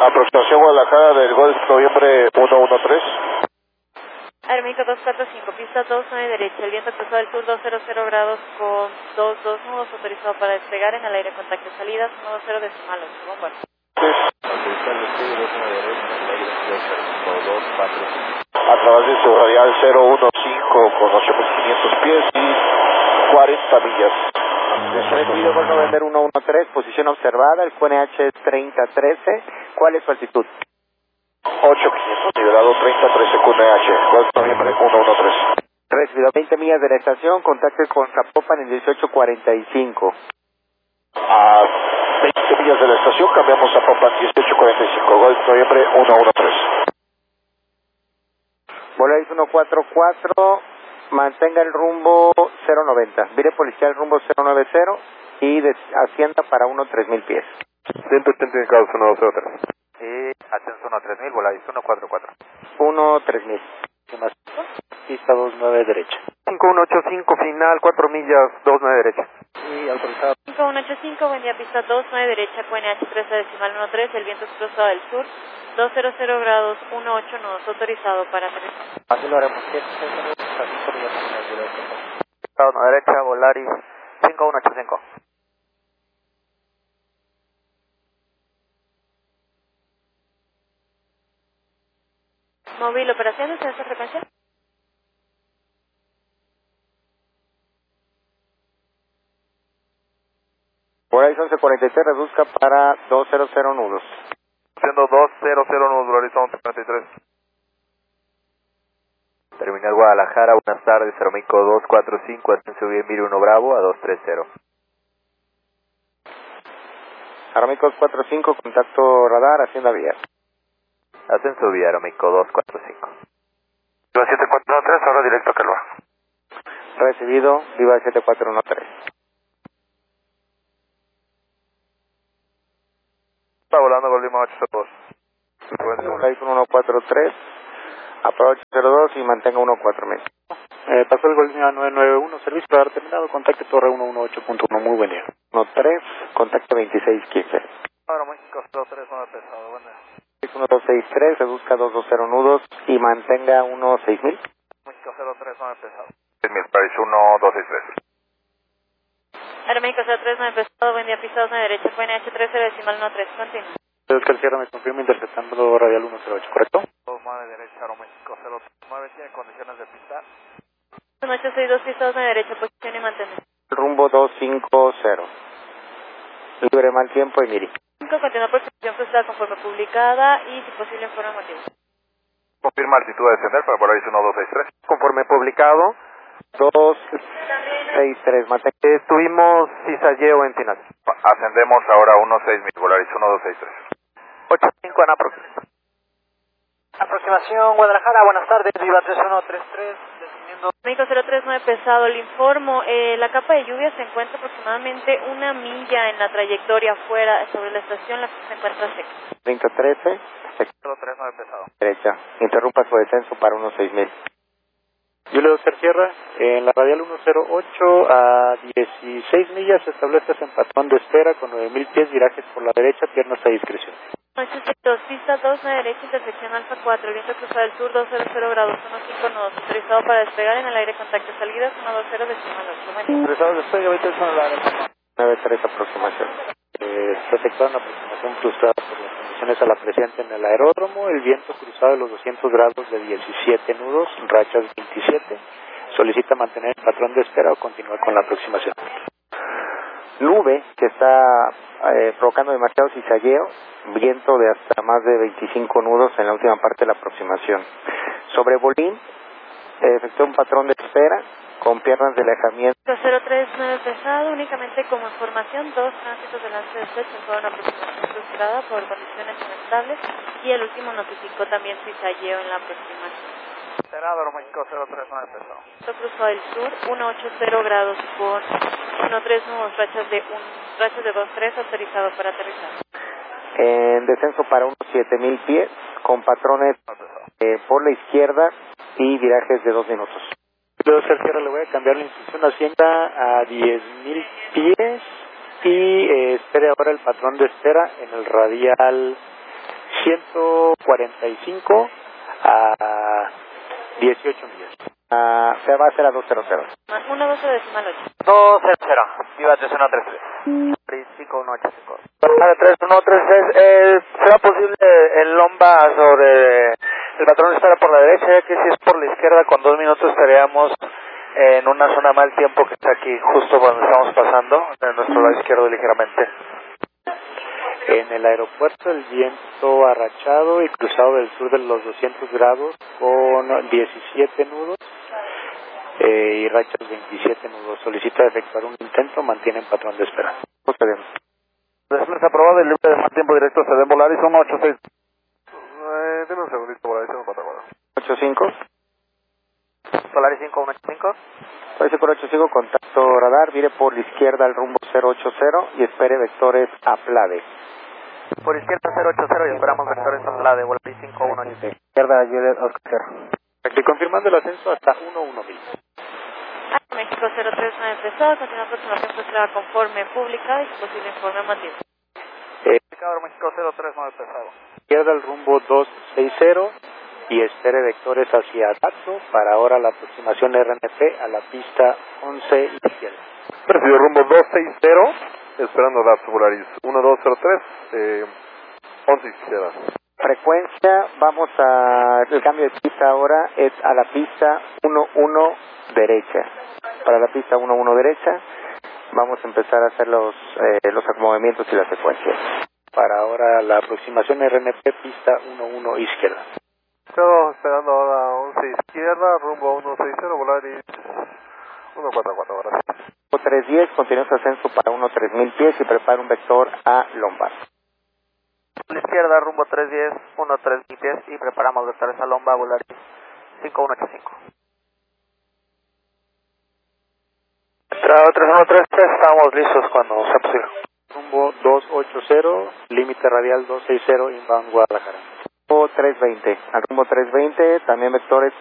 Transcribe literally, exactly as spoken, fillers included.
Aproximación Guadalajara del Golf, noviembre uno uno tres. Aeroméxico dos cuatro cinco, pista dos nueve derecha, el viento cruzado del sur doscientos grados con dos dos nudos, autorizado para despegar en el aire contacto salida, uno dos cero decimal ocho, bomba. A través de su radial cero uno cinco con ocho mil quinientos pies y cuarenta millas. Recibido Golf November uno uno tres, posición observada, el Q N H es treinta trece. ¿Cuál es su altitud? ocho mil quinientos, nivelado treinta trece Q N H, Golf Noviembre uno uno tres. Recibido veinte millas de la estación, contacte con Zapopan en dieciocho cuarenta y cinco. A veinte millas de la estación, cambiamos a Zapopan dieciocho cuarenta y cinco, Golf Noviembre uno uno tres. Volaris uno cuatro cuatro, mantenga el rumbo cero noventa, vire policial rumbo cero noventa y des, ascienda para uno tres mil pies. ciento ochenta indicados uno dos cero tres. Y ascenso uno tres mil, Volaris uno cuatro cuatro. uno tres mil. Pista dos nueve derecha. cinco uno ocho cinco, final cuatro millas, dos nueve derecha. Y autorizado. cinco uno ocho cinco, buen día, pista dos nueve derecha, Q N H trece decimal uno tres, el viento es cruzado del sur, doscientos grados, uno ocho nudos, autorizado para aterrizar. Así lo haremos. Estado uno derecha, Volaris cinco uno ocho cinco. Móvil, operaciones en esta frecuencia. Volaris once cuarenta y tres, reduzca para doscientos nudos. Siendo doscientos nudos, Volaris once cuarenta y tres. Terminal Guadalajara, buenas tardes, Aeroméxico dos cuatro cinco, ascenso bien, mire uno Bravo a dos tres cero. Aeroméxico dos cuatro cinco, contacto radar, hacienda vía. Ascenso vía, Aeroméxico dos cuatro cinco. siete cuatro uno tres, ahora directo a Calva. Recibido, Viva siete cuatro uno tres. Está volando con Lima ocho cero dos. Volaris uno cuatro tres, aproveche cero dos y mantenga uno cuatro mil. Eh, pasó el Golf nueve nueve uno, servicio radar terminado, contacte torre uno uno ocho punto uno, muy buen día. uno tres, contacto veintiséis quince. Aeroméxico cero tres, nueve pesado, buen día. uno dos seis tres, reduzca doscientos veinte nudos y mantenga uno seis mil. México cero tres, nueve pesado. seis mil, Paris uno dos seis tres. Aeroméxico cero tres nueve pesado, buen día, pista dos nueve derecha, Q N H trece decimal uno tres, continúa. Oscar Sierra me confirma interceptando radial uno cero ocho, ¿correcto? dos nueve derecha, Aeroméxico cero nueve, tiene condiciones de pista. uno ocho seis dos, pista dos nueve derecha, posición y mantener. Rumbo dos cinco cero. Libre mal tiempo y miri. cinco, continúa por posición frustrada conforme publicada y si posible informe motivo. Confirma altitud de descender para Volaris uno dos seis tres. Conforme publicado, dos seis tres. Estuvimos cizalleo en final. Ascendemos ahora a uno seis mil, Volaris uno dos seis tres. ocho cinco en aproximación. Aproximación Guadalajara, buenas tardes, Viva tres uno tres tres. México cero tres nueve pesado, le informo, eh, la capa de lluvia se encuentra aproximadamente una milla en la trayectoria afuera, sobre la estación, la que se encuentra seca. treinta trece, cero tres nueve pesado. derecha. Interrumpa su descenso para uno seis mil. Julio Oscar Sierra, en la radial uno cero ocho a dieciséis millas, establece en patrón de espera con nueve mil pies, virajes por la derecha, piernas a discreción. ocho dos, pista dos nueve derecha, intersección Alfa cuatro, el viento cruzado del sur doscientos grados, uno cinco nudos, autorizado para despegar en el aire contacto salidas, uno dos cero decimal ocho. Autorizado despegue, veinte son la área. nueve tres aproximación. Eh, se efectúa una aproximación frustrada por las condiciones a la presente en el aeródromo, el viento cruzado de los doscientos grados de diecisiete nudos, rachas veintisiete. Solicita mantener el patrón de espera o continuar con la aproximación. Nube que está eh, provocando demasiado cizalleo, viento de hasta más de veinticinco nudos en la última parte de la aproximación. Sobre Bolín, eh, efectúa un patrón de espera con piernas de alejamiento. cero tres nueve pesado, únicamente como información, dos tránsitos de lance de flecha fueron aproximación frustrada por condiciones inestables y el último notificó también cizalleo en la aproximación. Senado, Aeroméxico cero tres nueve pesado. Esto cruzó del sur, ciento ochenta grados con uno tres nudos, rachas de un, rachas de dos tres, autorizado para aterrizar. En descenso para unos siete mil pies, con patrones eh, por la izquierda y virajes de dos minutos. Julio Oscar Sierra, le voy a cambiar la instrucción Hacienda a diez mil pies y eh, espere ahora el patrón de espera en el radial ciento cuarenta y cinco a dieciocho millas. Uh, se va a hacer a dos cero cero. uno doce decimal ocho. dos cero cero, Viva tres uno tres tres. cinco uno ocho cinco. tres uno tres tres, eh, ¿será posible el lomba sobre el patrón espera por la derecha, ya que si es por la izquierda con dos minutos estaríamos en una zona mal tiempo que está aquí, justo cuando estamos pasando, en nuestro lado izquierdo ligeramente? En el aeropuerto el viento arrachado y cruzado del sur de los doscientos grados con diecisiete nudos eh, y rachas veintisiete nudos. Solicita efectuar un intento, mantienen patrón de espera. Procedemos. Después aprobado el libre de mal tiempo directo se den Volaris uno ocho seis. Eh, dime un segundito, Volaris uno cuatro cuatro. ocho cinco. Solaris cinco uno ocho cinco. Solaris cinco uno ocho cinco, contacto radar, vire por la izquierda al rumbo cero ocho cero y espere vectores a Plade. Por izquierda cero ocho cero y esperamos vectores a Plade, Volaris cinco uno ocho cinco. Izquierda, Juliet Oscar. Aquí confirmando el ascenso hasta uno uno mil. A México cero tres nueve empezado, continúa aproximación frustrada conforme publicada y su posible informe mantiene. Eh, México cero tres nueve pesado. izquierda al rumbo dos seis cero y espere vectores hacia Dato para ahora la aproximación R N P a la pista once izquierda. Recibido rumbo dos seis cero, esperando la Volaris uno dos cero tres, eh, once izquierda. Frecuencia, vamos a, el cambio de pista ahora es a la pista uno uno derecha. Para la pista uno uno derecha, vamos a empezar a hacer los, eh, los movimientos y las secuencias. Para ahora la aproximación R N P pista uno uno izquierda. Estamos esperando ahora once izquierda, rumbo uno seis cero, Volaris uno cuatro cuatro, ahora sí. tres diez, continúa su ascenso para uno tres mil pies y prepara un vector a Lombard. Por la izquierda, rumbo tres diez, uno tres mil pies y preparamos vectores a Lomba, Volaris cinco uno ocho cinco. tres uno tres tres, estamos listos cuando sea posible. Rumbo dos ocho cero, límite radial dos seis cero, inbound Guadalajara. Rumbo tres veinte, al rumbo tres veinte, también vectores